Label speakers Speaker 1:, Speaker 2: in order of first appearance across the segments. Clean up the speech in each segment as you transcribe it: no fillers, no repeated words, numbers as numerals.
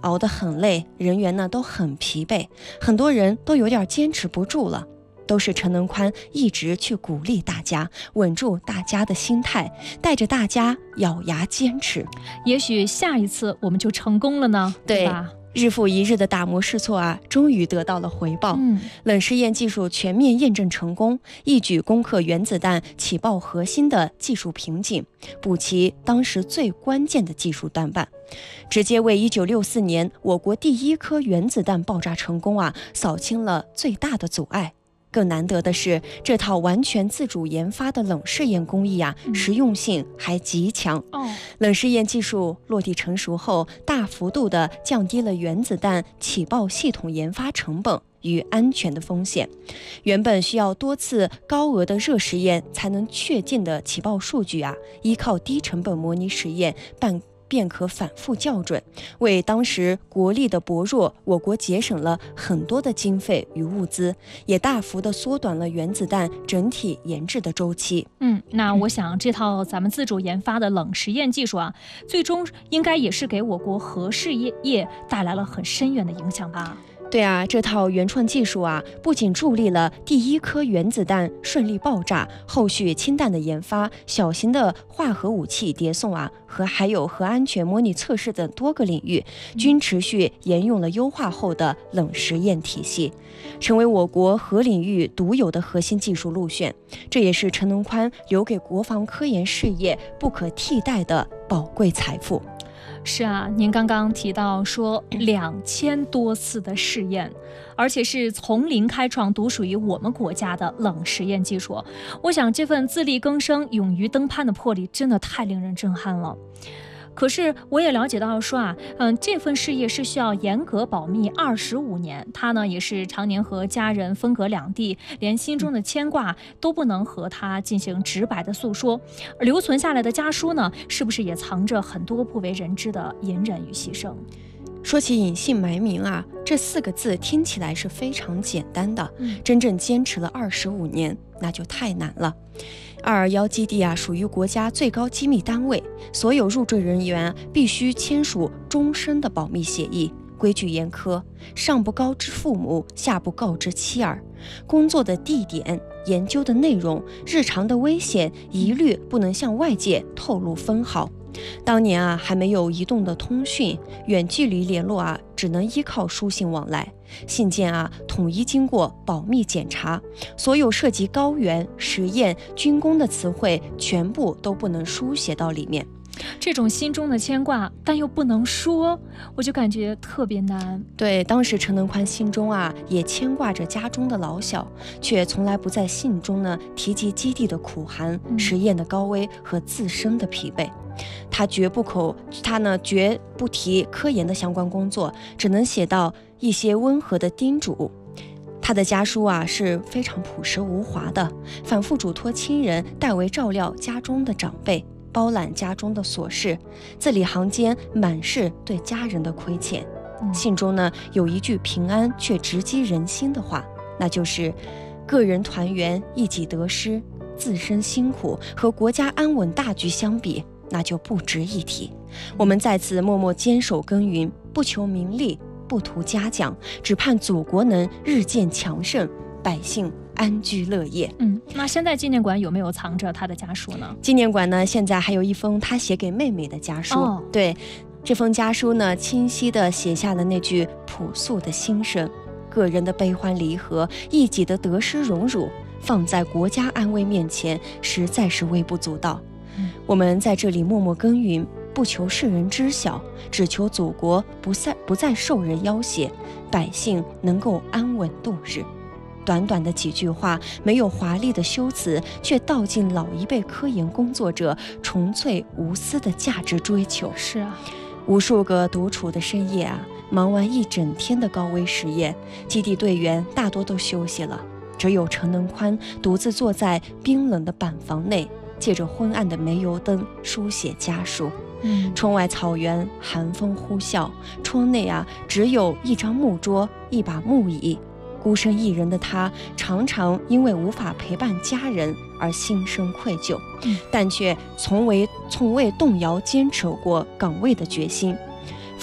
Speaker 1: 熬得很累，人员呢都很疲惫，很多人都有点坚持不住了。都是陈能宽一直去鼓励大家，稳住大家的心态，带着大家咬牙坚持。
Speaker 2: 也许下一次我们就成功了呢，对吧？
Speaker 1: 日复一日的打磨试错啊，终于得到了回报。冷实验技术全面验证成功，一举攻克原子弹起爆核心的技术瓶颈，补齐当时最关键的技术短板，直接为1964年我国第一颗原子弹爆炸成功啊，扫清了最大的阻碍。更难得的是，这套完全自主研发的冷试验工艺啊，实用性还极强。冷试验技术落地成熟后，大幅度地降低了原子弹起爆系统研发成本与安全的风险。原本需要多次高额的热实验才能确定的起爆数据啊，依靠低成本模拟实验便可反复校准，为当时国力的薄弱，我国节省了很多的经费与物资，也大幅的缩短了原子弹整体研制的周期。
Speaker 2: 那我想这套咱们自主研发的冷实验技术啊，最终应该也是给我国核试业带来了很深远的影响吧？
Speaker 1: 对啊，这套原创技术啊，不仅助力了第一颗原子弹顺利爆炸，后续氢弹的研发、小型的化合武器叠送啊，还有核安全模拟测试等多个领域，均持续沿用了优化后的冷实验体系，成为我国核领域独有的核心技术路线。这也是陈能宽留给国防科研事业不可替代的宝贵财富。
Speaker 2: 是啊，您刚刚提到说2000多次的试验，而且是从零开创独属于我们国家的冷实验技术，我想这份自力更生、勇于登攀的魄力真的太令人震撼了。可是我也了解到说这份事业是需要严格保密25年，他呢也是常年和家人分隔两地，连心中的牵挂都不能和他进行直白的诉说。而留存下来的家书呢，是不是也藏着很多不为人知的隐忍与牺牲？
Speaker 1: 说起隐姓埋名啊，这4个字听起来是非常简单的，真正坚持了25年，那就太难了。221基地啊，属于国家最高机密单位，所有入赘人员必须签署终身的保密协议，规矩严苛，上不告知父母，下不告知妻儿。工作的地点、研究的内容、日常的危险，一律不能向外界透露分毫。当年啊，还没有移动的通讯，远距离联络啊，只能依靠书信往来。信件啊，统一经过保密检查，所有涉及高原、实验、军工的词汇，全部都不能书写到里面。
Speaker 2: 这种心中的牵挂，但又不能说，我就感觉特别难。
Speaker 1: 对，当时陈能宽心中啊，也牵挂着家中的老小，却从来不在信中呢提及基地的苦寒、实验的高危和自身的疲惫。他绝不提科研的相关工作，只能写到一些温和的叮嘱。他的家书啊是非常朴实无华的，反复嘱托亲人代为照料家中的长辈，包揽家中的琐事，字里行间满是对家人的亏欠。信中呢有一句平安却直击人心的话，那就是个人团圆一己得失，自身辛苦和国家安稳大局相比，那就不值一提。我们在此默默坚守耕耘，不求名利，不图嘉奖，只盼祖国能日渐强盛，百姓安居乐业。
Speaker 2: 那现在纪念馆有没有藏着他的家书呢？
Speaker 1: 纪念馆呢，现在还有一封他写给妹妹的家书。对，这封家书呢，清晰地写下了那句朴素的心声：个人的悲欢离合，一己的得失荣辱，放在国家安危面前，实在是微不足道。我们在这里默默耕耘，不求世人知晓，只求祖国不再受人要挟，百姓能够安稳度日。短短的几句话，没有华丽的修辞，却道尽老一辈科研工作者纯粹无私的价值追求。
Speaker 2: 是啊，
Speaker 1: 无数个独处的深夜啊，忙完一整天的高危实验，基地队员大多都休息了，只有陈能宽独自坐在冰冷的板房内，借着昏暗的煤油灯书写家书。窗外草原寒风呼啸，窗内啊只有一张木桌，一把木椅。孤身一人的他，常常因为无法陪伴家人而心生愧疚，但却从未动摇坚持过岗位的决心。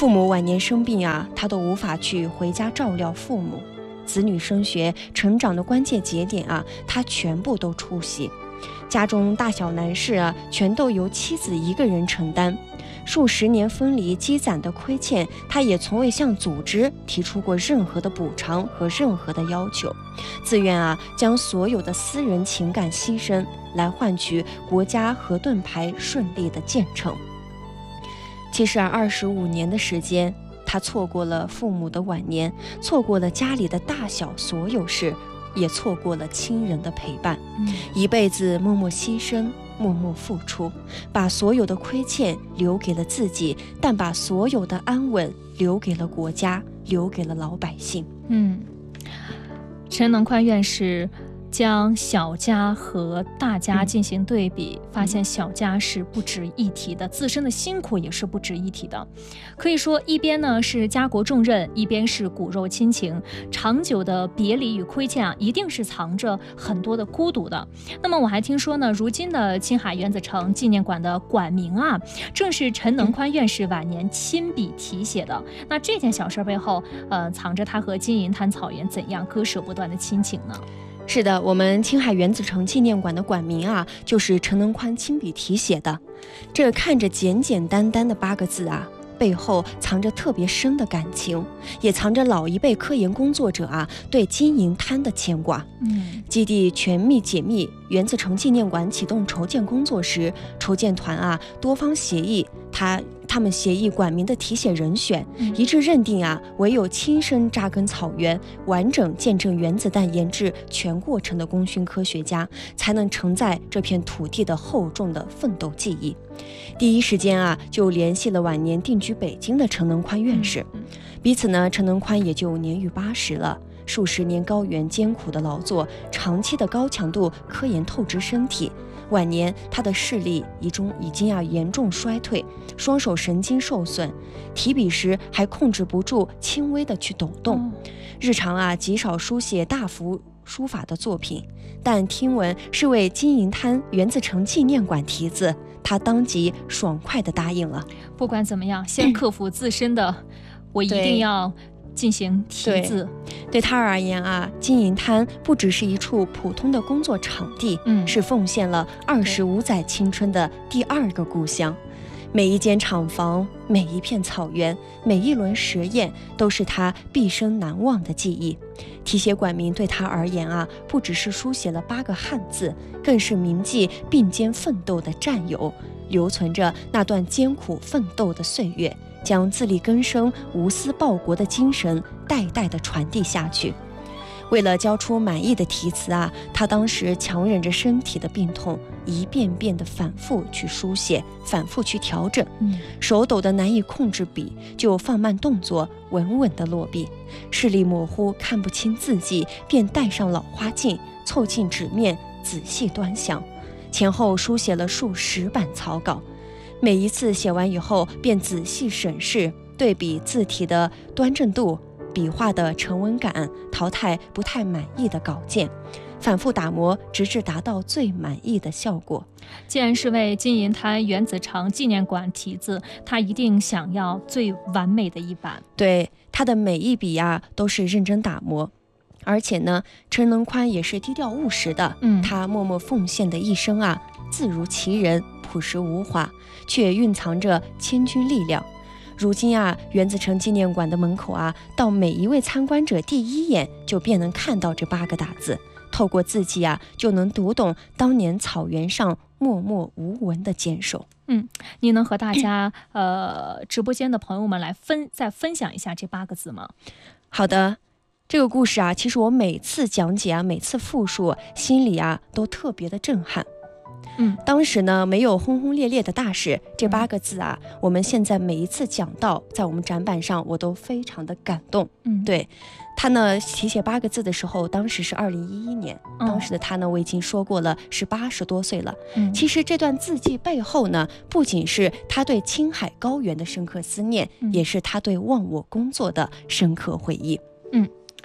Speaker 1: 父母晚年生病啊，他都无法去回家照料父母。子女升学、成长的关键节点啊，他全部都出席。家中大小难事啊，全都由妻子一个人承担。数十年分离积攒的亏欠，他也从未向组织提出过任何的补偿和任何的要求，自愿啊将所有的私人情感牺牲，来换取国家和盾牌顺利的建成。其实25年的时间，他错过了父母的晚年，错过了家里的大小所有事，也错过了亲人的陪伴，一辈子默默牺牲，默默付出，把所有的亏欠留给了自己，但把所有的安稳留给了国家，留给了老百姓。
Speaker 2: 陈能宽院士将小家和大家进行对比，发现小家是不值一提的，自身的辛苦也是不值一提的。可以说，一边呢是家国重任，一边是骨肉亲情，长久的别离与亏欠啊，一定是藏着很多的孤独的。那么我还听说呢，如今的青海原子城纪念馆的馆名啊，正是陈能宽院士晚年亲笔题写的。那这件小事背后，藏着他和金银滩草原怎样割舍不断的亲情呢？
Speaker 1: 是的，我们青海原子城纪念馆的馆名啊，就是陈能宽亲笔题写的。这看着简简单单的8个字啊，背后藏着特别深的感情，也藏着老一辈科研工作者啊对金银滩的牵挂。基地全面解密，原子城纪念馆启动筹建工作时，筹建团啊多方协议，他们协议馆名的题写人选，一致认定啊，唯有亲身扎根草原，完整见证原子弹研制全过程的功勋科学家，才能承载这片土地的厚重的奋斗记忆。第一时间啊，就联系了晚年定居北京的陈能宽院士，彼此呢，陈能宽也就年逾80了。数十年高原艰苦的劳作，长期的高强度科研透支身体，晚年他的视力已经严重衰退，双手神经受损，提笔时还控制不住轻微的去抖动，日常啊极少书写大幅书法的作品，但听闻是为金银滩原子城纪念馆题字，他当即爽快地答应了。
Speaker 2: 不管怎么样，先克服自身的我一定要进行题字。
Speaker 1: 对他而言啊，金银滩不只是一处普通的工作场地，是奉献了25载青春的第2个故乡。每一间厂房，每一片草原，每一轮实验，都是他毕生难忘的记忆。题写馆名对他而言啊，不只是书写了8个汉字，更是铭记并肩奋斗的战友，留存着那段艰苦奋斗的岁月，将自力更生、无私报国的精神代代地传递下去。为了交出满意的题词啊，他当时强忍着身体的病痛，一遍遍地反复去书写，反复去调整，手抖得难以控制笔，就放慢动作，稳稳地落笔。视力模糊，看不清字迹，便戴上老花镜，凑近纸面，仔细端详，前后书写了数10版草稿。每一次写完以后，便仔细审视，对比字体的端正度，笔画的沉稳感，淘汰不太满意的稿件，反复打磨，直至达到最满意的效果。
Speaker 2: 既然是为金银滩原子城纪念馆题字，他一定想要最完美的一版。
Speaker 1: 对，他的每一笔啊都是认真打磨。而且呢，陈能宽也是低调务实的，他默默奉献的一生啊，自如其人，朴实无华，却蕴藏着千钧力量。如今啊，原子城纪念馆的门口啊，到每一位参观者第一眼就便能看到这8个大字，透过字迹啊，就能读懂当年草原上默默无闻的坚守。
Speaker 2: 你能和大家直播间的朋友们来再分享一下这8个字吗？
Speaker 1: 好的。这个故事啊，其实我每次讲解啊，每次复述，心里啊都特别的震撼。当时呢，没有轰轰烈烈的大事，这8个字啊，我们现在每一次讲到，在我们展板上，我都非常的感动。对他呢，题写8个字的时候，当时是2011年，当时的他呢，我已经说过了，是80多岁了。其实这段字迹背后呢，不仅是他对青海高原的深刻思念，也是他对忘我工作的深刻回忆。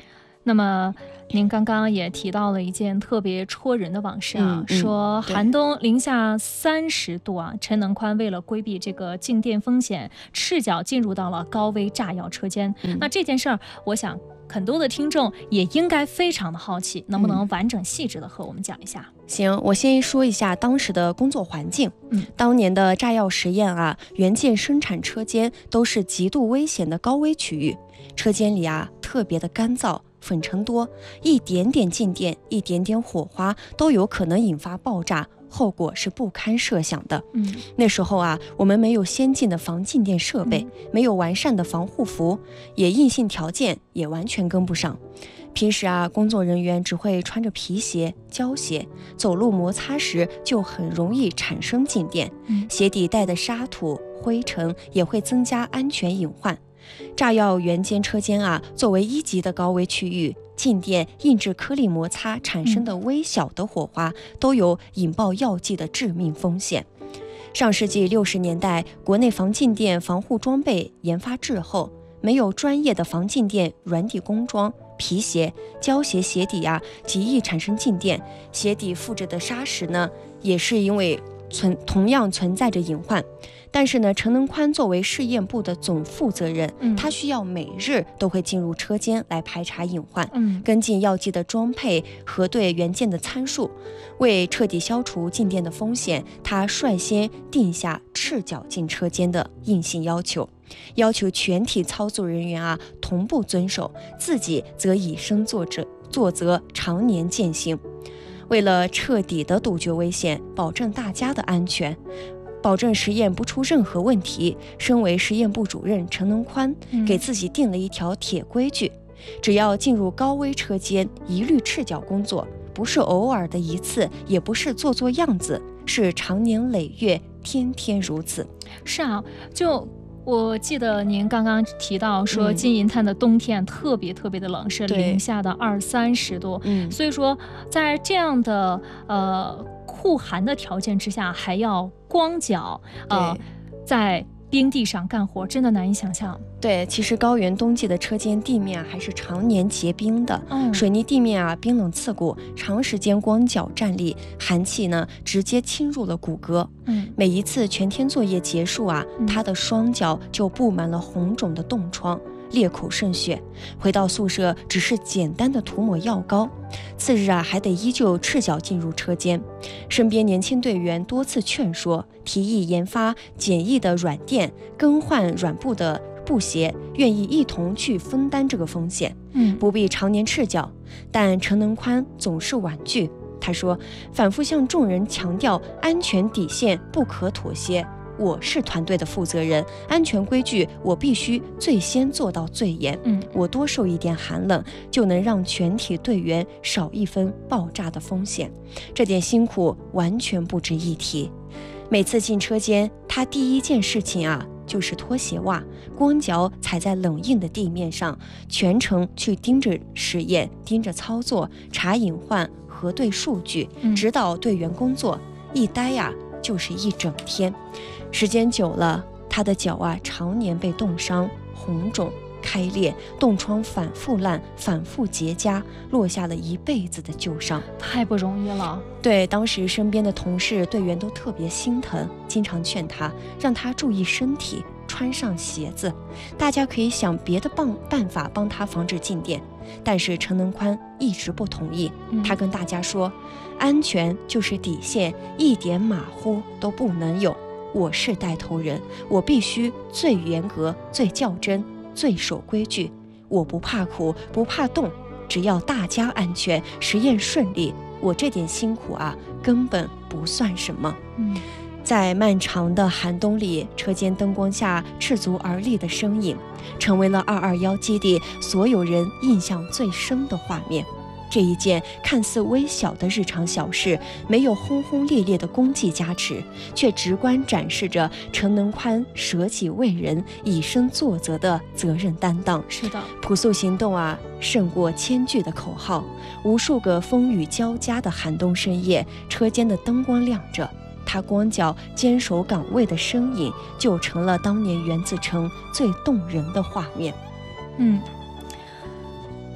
Speaker 2: 那么您刚刚也提到了一件特别戳人的往事啊，说寒冬零下30度啊，陈能宽为了规避这个静电风险，赤脚进入到了高危炸药车间。那这件事儿，我想很多的听众也应该非常的好奇，能不能完整细致的和我们讲一下？
Speaker 1: 行，我先说一下当时的工作环境。当年的炸药实验啊，元件生产车间都是极度危险的高危区域，车间里啊特别的干燥，粉尘多，一点点静电，一点点火花都有可能引发爆炸，后果是不堪设想的。那时候啊，我们没有先进的防静电设备，没有完善的防护服，也硬性条件也完全跟不上。平时啊，工作人员只会穿着皮鞋、胶鞋，走路摩擦时就很容易产生静电，鞋底带的沙土、灰尘也会增加安全隐患。炸药元件车间啊，作为1级的高危区域，静电、硬质颗粒摩擦产生的微小的火花，都有引爆药剂的致命风险。上世纪60年代，国内防静电防护装备研发滞后，没有专业的防静电软底工装，皮鞋、胶鞋鞋底啊极易产生静电，鞋底附着的砂石呢，也是因为同样存在着隐患。但是呢，陈能宽作为试验部的总负责人，他需要每日都会进入车间来排查隐患，跟进药剂的装配，核对元件的参数。为彻底消除静电的风险，他率先定下赤脚进车间的硬性要求，要求全体操作人员啊同步遵守，自己则以身作则，常年践行。为了彻底的杜绝危险，保证大家的安全，保证实验不出任何问题，身为实验部主任陈能宽给自己定了一条铁规矩，只要进入高危车间，一律赤脚工作，不是偶尔的一次，也不是做做样子，是长年累月，天天如此。
Speaker 2: 是啊，我记得您刚刚提到说，金银滩的冬天特别的冷，是零下的20-30度。所以说在这样的酷寒的条件之下，还要光脚在冰地上干活，真的难以想象。
Speaker 1: 对，其实高原冬季的车间地面还是常年结冰的，水泥地面啊冰冷刺骨，长时间光脚站立，寒气呢直接侵入了骨骼。每一次全天作业结束啊，他的双脚就布满了红肿的冻疮，裂口渗血。回到宿舍只是简单的涂抹药膏，次日啊还得依旧赤脚进入车间。身边年轻队员多次劝说，提议研发简易的软垫，更换软布的布鞋，愿意一同去分担这个风险，不必常年赤脚。但陈能宽总是婉拒，他说反复向众人强调安全底线不可妥协，我是团队的负责人，安全规矩我必须最先做到最严。我多受一点寒冷，就能让全体队员少一分爆炸的风险，这点辛苦完全不值一提。每次进车间，他第一件事情啊就是脱鞋袜，光脚踩在冷硬的地面上，全程去盯着实验，盯着操作，查隐患，核对数据，指导队员工作。一待呀就是一整天，时间久了，他的脚啊常年被冻伤、红肿、开裂，冻疮反复烂，反复结痂，落下了一辈子的旧伤，
Speaker 2: 太不容易了。
Speaker 1: 对，当时身边的同事队员都特别心疼，经常劝他，让他注意身体，穿上鞋子。大家可以想别的办法帮他防止静电，但是陈能宽一直不同意。他跟大家说，安全就是底线，一点马虎都不能有。我是带头人，我必须最严格、最较真、最守规矩。我不怕苦，不怕冻，只要大家安全，实验顺利，我这点辛苦啊根本不算什么。在漫长的寒冬里，车间灯光下赤足而立的身影，成为了221基地所有人印象最深的画面。这一件看似微小的日常小事，没有轰轰烈烈的功绩加持，却直观展示着陈能宽舍己为人、以身作则的责任担当。
Speaker 2: 是的，
Speaker 1: 朴素行动啊，胜过千句的口号。无数个风雨交加的寒冬深夜，车间的灯光亮着，他光脚坚守岗位的身影，就成了当年原子城最动人的画面。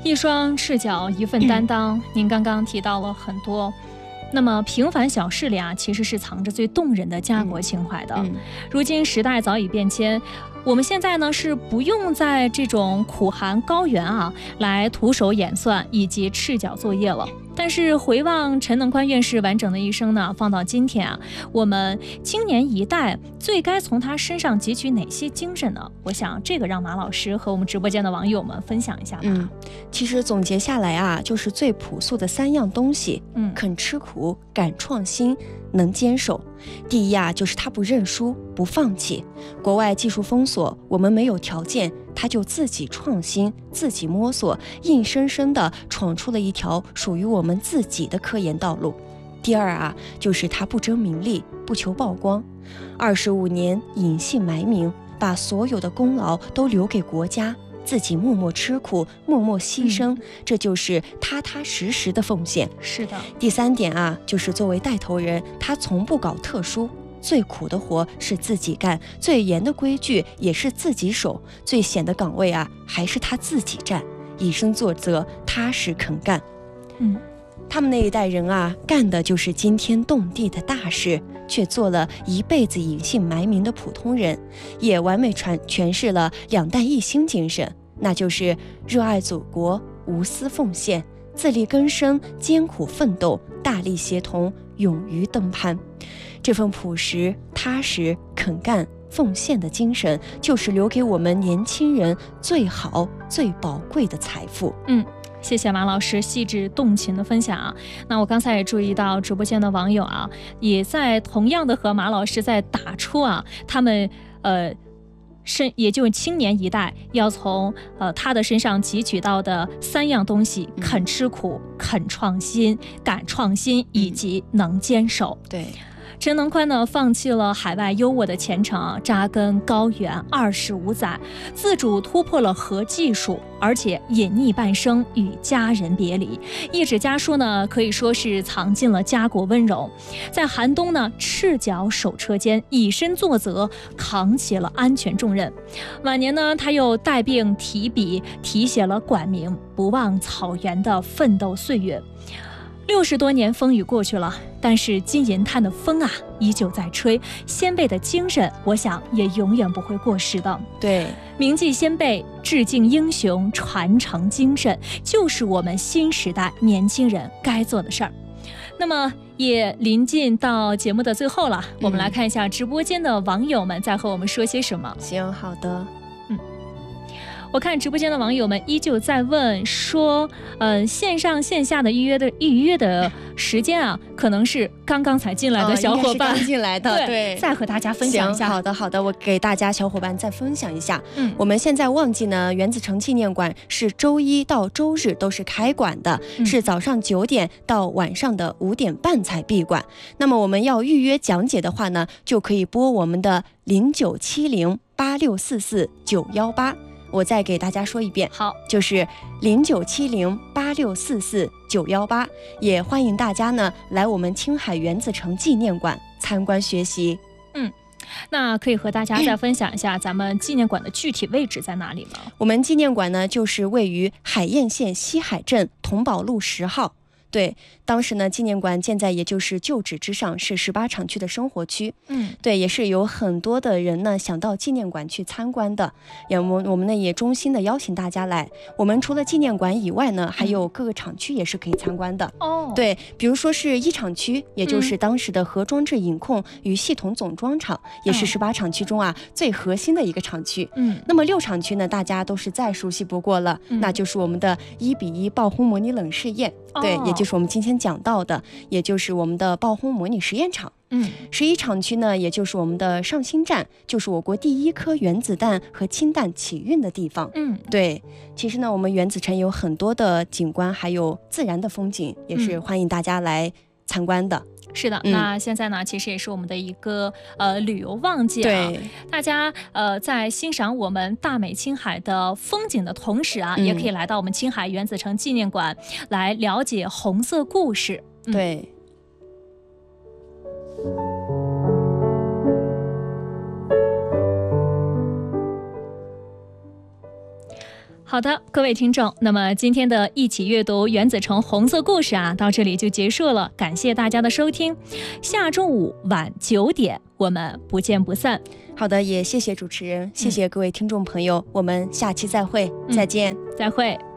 Speaker 2: 一双赤脚，一份担当。您刚刚提到了很多。那么平凡小事里啊，其实是藏着最动人的家国情怀的。如今时代早已变迁，我们现在呢是不用在这种苦寒高原啊来徒手演算以及赤脚作业了。但是回望陈能宽院士完整的一生呢，放到今天啊，我们青年一代最该从他身上汲取哪些精神呢？我想这个让马老师和我们直播间的网友们分享一下吧。
Speaker 1: 其实总结下来啊，就是最朴素的3样东西：肯吃苦、敢创新、能坚守。第一啊，就是他不认输、不放弃。国外技术封锁，我们没有条件，他就自己创新、自己摸索，硬生生地闯出了一条属于我们自己的科研道路。第二啊，就是他不争名利，不求曝光，25年隐姓埋名，把所有的功劳都留给国家，自己默默吃苦，默默牺牲，这就是踏踏实实的奉献。
Speaker 2: 是的。
Speaker 1: 第3点啊，就是作为带头人，他从不搞特殊，最苦的活是自己干，最严的规矩也是自己守，最险的岗位啊还是他自己站，以身作则，踏实肯干。他们那一代人啊，干的就是惊天动地的大事，却做了一辈子隐姓埋名的普通人，也完美诠释了2弹1星精神，那就是热爱祖国，无私奉献，自力更生，艰苦奋斗，大力协同，勇于登攀。这份朴实、踏实、肯干、奉献的精神，就是留给我们年轻人最好、最宝贵的财富。
Speaker 2: 谢谢马老师细致动情的分享啊。那我刚才也注意到直播间的网友啊，也在同样的和马老师在打出啊，他们也就是青年一代要从他的身上汲取到的3样东西：肯吃苦、肯创新、敢创新，以及能坚守。
Speaker 1: 对。
Speaker 2: 陈能宽呢，放弃了海外优渥的前程，扎根高原25载，自主突破了核技术，而且隐匿半生，与家人别离。一纸家书呢，可以说是藏进了家国温柔。在寒冬呢，赤脚守车间，以身作则，扛起了安全重任。晚年呢，他又带病提笔，题写了馆名，不忘草原的奋斗岁月。60多年风雨过去了，但是金银滩的风啊依旧在吹，先辈的精神我想也永远不会过时的。
Speaker 1: 对，
Speaker 2: 铭记先辈，致敬英雄，传承精神，就是我们新时代年轻人该做的事儿。那么也临近到节目的最后了，我们来看一下直播间的网友们在和我们说些什么。
Speaker 1: 行，好的。
Speaker 2: 我看直播间的网友们依旧在问说，线上线下的预约的时间啊，可能是刚刚才进来的小伙伴，
Speaker 1: 刚进来的，对，
Speaker 2: 再和大家分享一下。
Speaker 1: 好的，我给大家小伙伴再分享一下。我们现在旺季呢，原子城纪念馆是周1到周日都是开馆的，是早上9点到晚上的5点半才闭馆。那么我们要预约讲解的话呢，就可以拨我们的09708644-918。我再给大家说一遍，
Speaker 2: 好，
Speaker 1: 就是09708644-918，也欢迎大家呢来我们青海原子城纪念馆参观学习。
Speaker 2: 那可以和大家再分享一下咱们纪念馆的具体位置在哪里吗？
Speaker 1: 我们纪念馆呢，就是位于海晏县西海镇同宝路10号。对，当时呢，纪念馆建在也就是旧址之上，是18厂区的生活区。对，也是有很多的人呢想到纪念馆去参观的。我们呢也衷心的邀请大家来。我们除了纪念馆以外呢，还有各个厂区也是可以参观的。对，比如说是1厂区，也就是当时的核装置引控与系统总装厂，也是18厂区中啊最核心的一个厂区。那么6厂区呢，大家都是再熟悉不过了，那就是我们的1:1爆轰模拟冷试验。对，也就是我们今天讲到的，也就是我们的爆轰模拟实验场。11厂区呢，也就是我们的上星站，就是我国第1颗原子弹和氢弹起运的地方。对，其实呢，我们原子城有很多的景观，还有自然的风景，也是欢迎大家来参观的。
Speaker 2: 是的，那现在呢，其实也是我们的一个旅游旺季啊。
Speaker 1: 对，
Speaker 2: 大家在欣赏我们大美青海的风景的同时啊，也可以来到我们青海原子城纪念馆来了解红色故事。
Speaker 1: 对。
Speaker 2: 好的，各位听众，那么今天的一起阅读原子城红色故事啊，到这里就结束了，感谢大家的收听。下周五晚9点，我们不见不散。
Speaker 1: 好的，也谢谢主持人，谢谢各位听众朋友，我们下期再会，再见，
Speaker 2: 再会。